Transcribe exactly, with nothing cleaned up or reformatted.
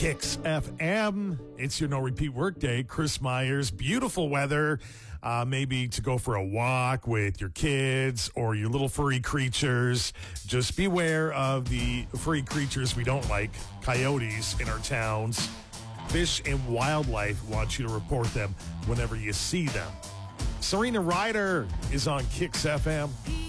Kicks F M. It's your no repeat workday. Chris Myers, beautiful weather. Uh, maybe to go for a walk with your kids or your little furry creatures. Just beware of the furry creatures we don't like, coyotes in our towns. Fish and Wildlife want you to report them whenever you see them. Serena Ryder is on Kicks F M.